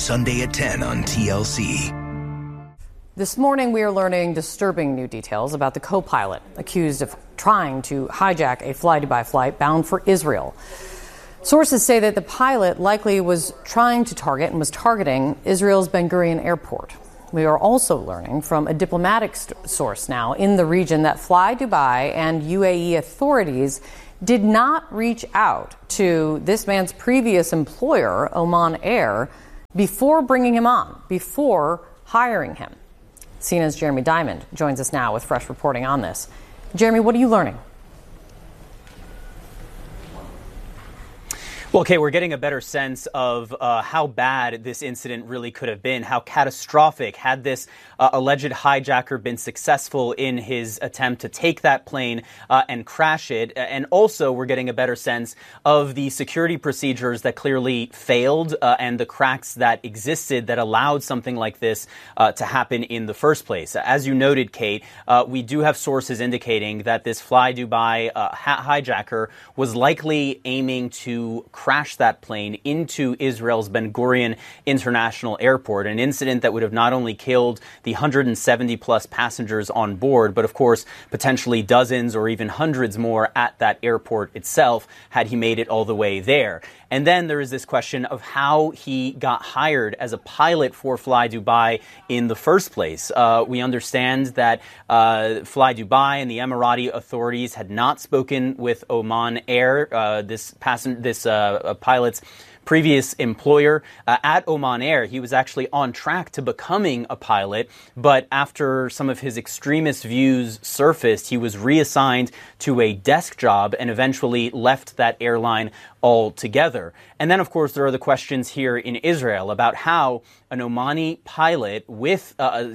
Sunday at 10 on TLC. This morning, we are learning disturbing new details about the co-pilot accused of trying to hijack a fly-Dubai flight bound for Israel. Sources say that the pilot likely was trying to target and was targeting Israel's Ben Gurion airport. We are also learning from a diplomatic source now in the region that fly-Dubai and UAE authorities did not reach out to this man's previous employer, Oman Air, before bringing him on, before hiring him. CNN's Jeremy Diamond joins us now with fresh reporting on this. Jeremy, what are you learning? Well, Kate, we're getting a better sense of how bad this incident really could have been, how catastrophic had this alleged hijacker been successful in his attempt to take that plane and crash it. And also, we're getting a better sense of the security procedures that clearly failed and the cracks that existed that allowed something like this to happen in the first place. As you noted, Kate, we do have sources indicating that this fly-Dubai hijacker was likely aiming to crash that plane into Israel's Ben Gurion International Airport, an incident that would have not only killed the 170 plus passengers on board, but of course, potentially dozens or even hundreds more at that airport itself had he made it all the way there. And then there is this question of how he got hired as a pilot for fly-Dubai in the first place. We understand that fly-Dubai and the Emirati authorities had not spoken with Oman Air, this pilot's previous employer. At Oman Air, he was actually on track to becoming a pilot, but after some of his extremist views surfaced, he was reassigned to a desk job and eventually left that airline altogether. And then, of course, there are the questions here in Israel about how an Omani pilot with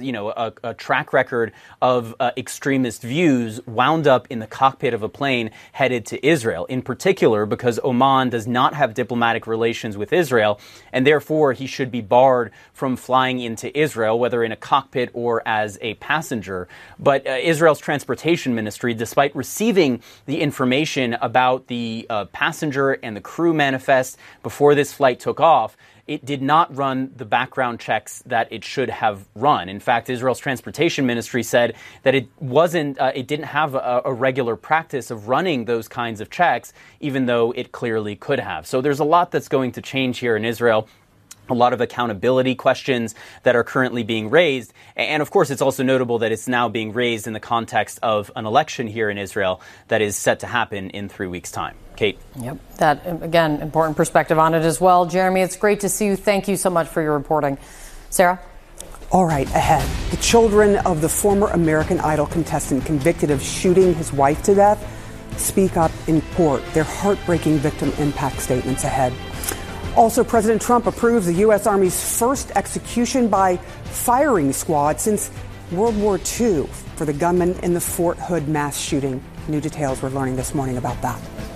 a track record of extremist views wound up in the cockpit of a plane headed to Israel, in particular because Oman does not have diplomatic relations with Israel, and therefore he should be barred from flying into Israel, whether in a cockpit or as a passenger. But Israel's transportation ministry, despite receiving the information about the passenger and the crew manifest before this flight took off, it did not run the background checks that it should have run. In fact, Israel's transportation ministry said that it didn't have a regular practice of running those kinds of checks, even though it clearly could have. So there's a lot that's going to change here in Israel. A lot of accountability questions that are currently being raised. And of course, it's also notable that it's now being raised in the context of an election here in Israel that is set to happen in 3 weeks' time. Kate. Yep. That, again, important perspective on it as well. Jeremy, it's great to see you. Thank you so much for your reporting. Sarah? All right, ahead. The children of the former American Idol contestant convicted of shooting his wife to death speak up in court. Their heartbreaking victim impact statements ahead. Also, President Trump approves the U.S. Army's first execution by firing squad since World War II for the gunman in the Fort Hood mass shooting. New details we're learning this morning about that.